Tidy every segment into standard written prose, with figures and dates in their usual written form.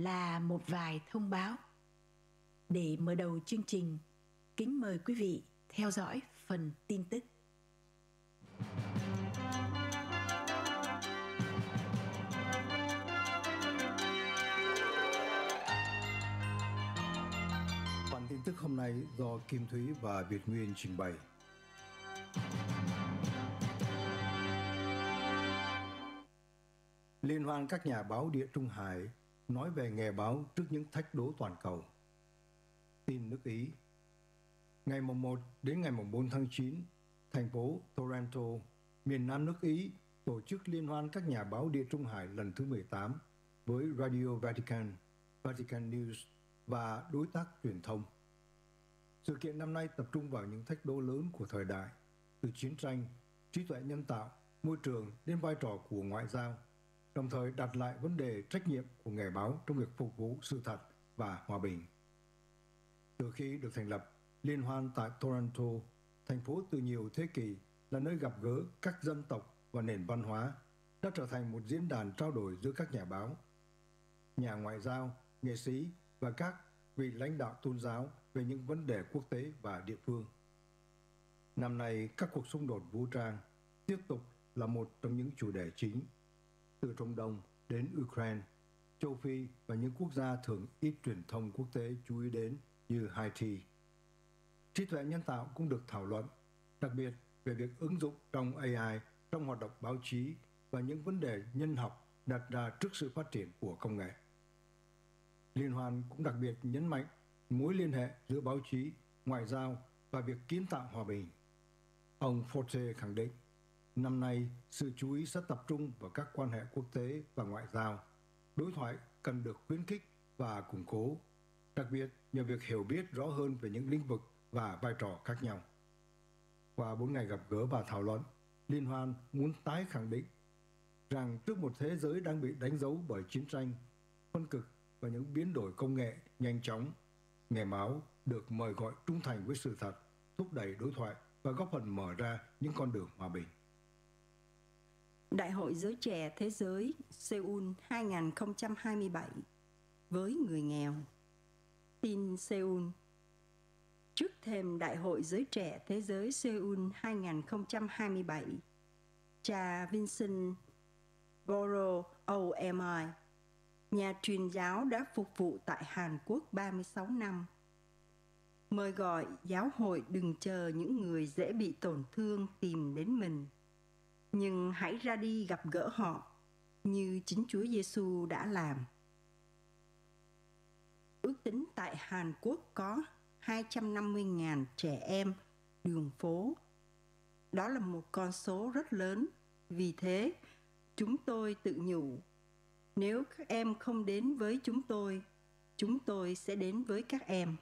là một vài thông báo. Để mở đầu chương trình, kính mời quý vị theo dõi phần tin tức. Phần tin tức hôm nay do Kim Thúy và Việt Nguyên trình bày. Liên hoan các nhà báo Địa Trung Hải nói về nghề báo trước những thách đố toàn cầu. Tin nước Ý. Ngày mùng 1 đến ngày mùng 4 tháng 9, thành phố Toronto, miền Nam nước Ý tổ chức Liên hoan các nhà báo Địa Trung Hải lần thứ 18 với Radio Vatican, Vatican News và đối tác truyền thông. Sự kiện năm nay tập trung vào những thách đố lớn của thời đại, từ chiến tranh, trí tuệ nhân tạo, môi trường đến vai trò của ngoại giao, đồng thời đặt lại vấn đề trách nhiệm của nghề báo trong việc phục vụ sự thật và hòa bình. Từ khi được thành lập, Liên hoan tại Toronto, thành phố từ nhiều thế kỷ là nơi gặp gỡ các dân tộc và nền văn hóa, đã trở thành một diễn đàn trao đổi giữa các nhà báo, nhà ngoại giao, nghệ sĩ và các vị lãnh đạo tôn giáo về những vấn đề quốc tế và địa phương. Năm nay, các cuộc xung đột vũ trang tiếp tục là một trong những chủ đề chính, từ Trung Đông đến Ukraine, châu Phi và những quốc gia thường ít truyền thông quốc tế chú ý đến như Haiti. Trí tuệ nhân tạo cũng được thảo luận, đặc biệt về việc ứng dụng trong AI trong hoạt động báo chí và những vấn đề nhân học đặt ra trước sự phát triển của công nghệ. Liên hoan cũng đặc biệt nhấn mạnh mối liên hệ giữa báo chí, ngoại giao và việc kiến tạo hòa bình. Ông Forte khẳng định, năm nay sự chú ý sẽ tập trung vào các quan hệ quốc tế và ngoại giao. Đối thoại cần được khuyến khích và củng cố, đặc biệt nhờ việc hiểu biết rõ hơn về những lĩnh vực và vai trò khác nhau. Qua 4 ngày gặp gỡ và thảo luận, Liên hoan muốn tái khẳng định rằng trước một thế giới đang bị đánh dấu bởi chiến tranh, phân cực và những biến đổi công nghệ nhanh chóng, nghề báo được mời gọi trung thành với sự thật, thúc đẩy đối thoại và góp phần mở ra những con đường hòa bình. Đại hội Giới Trẻ Thế giới Seoul 2027 với người nghèo. Tin Seoul. Trước thềm Đại hội Giới Trẻ Thế giới Seoul 2027, cha Vincent Boro OMI, nhà truyền giáo đã phục vụ tại Hàn Quốc 36 năm, mời gọi giáo hội đừng chờ những người dễ bị tổn thương tìm đến mình, nhưng hãy ra đi gặp gỡ họ như chính Chúa Giêsu đã làm. Ước tính tại Hàn Quốc có 250.000 trẻ em đường phố. Đó là một con số rất lớn. Vì thế, chúng tôi tự nhủ, nếu các em không đến với chúng tôi sẽ đến với các em.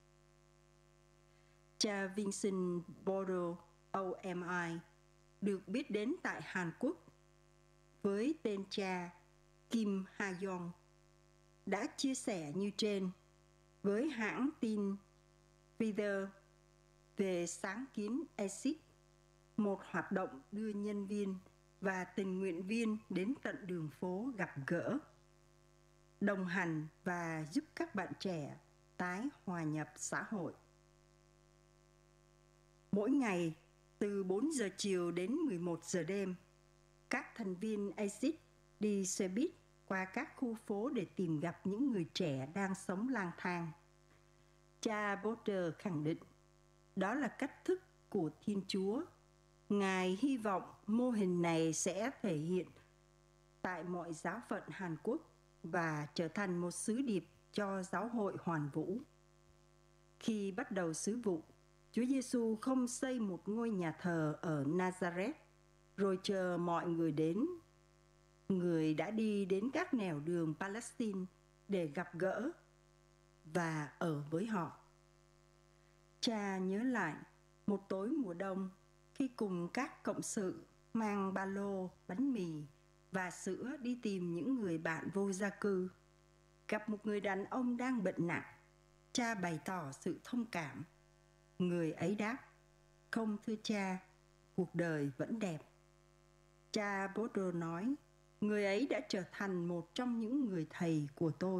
Cha Vincent Bodo OMI được biết đến tại Hàn Quốc với tên cha Kim Ha-yong đã chia sẻ như trên với hãng tin Reuters về sáng kiến EXIT, một hoạt động đưa nhân viên và tình nguyện viên đến tận đường phố gặp gỡ, đồng hành và giúp các bạn trẻ tái hòa nhập xã hội. Mỗi ngày, từ 4 giờ chiều đến 11 giờ đêm, các thành viên EXIT đi xe buýt qua các khu phố để tìm gặp những người trẻ đang sống lang thang. Cha Botter khẳng định, đó là cách thức của Thiên Chúa. Ngài hy vọng mô hình này sẽ thể hiện tại mọi giáo phận Hàn Quốc và trở thành một sứ điệp cho giáo hội hoàn vũ. Khi bắt đầu sứ vụ, Chúa Giêsu không xây một ngôi nhà thờ ở Nazareth rồi chờ mọi người đến. Người đã đi đến các nẻo đường Palestine để gặp gỡ và ở với họ. Cha nhớ lại một tối mùa đông khi cùng các cộng sự mang ba lô, bánh mì và sữa đi tìm những người bạn vô gia cư. Gặp một người đàn ông đang bệnh nặng, cha bày tỏ sự thông cảm. Người ấy đáp, không thưa cha, cuộc đời vẫn đẹp. Cha Bodo nói, người ấy đã trở thành một trong những người thầy của tôi.